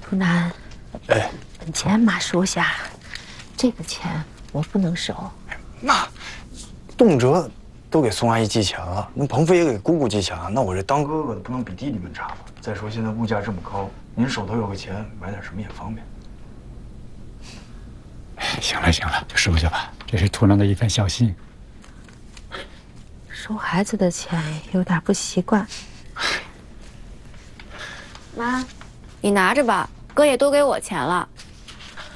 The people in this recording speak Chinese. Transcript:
图南， 哎， 本钱妈收下，这个钱我不能收。 那动辄都给宋阿姨寄钱了，那鹏飞也给姑姑寄钱了，那我这当哥哥的不能比弟弟们差吧？再说现在物价这么高，您手头有个钱，买点什么也方便。 行了行了，就收下吧，这是图南的一份孝心。 收孩子的钱有点不习惯。 妈，你拿着吧，哥也都给我钱了，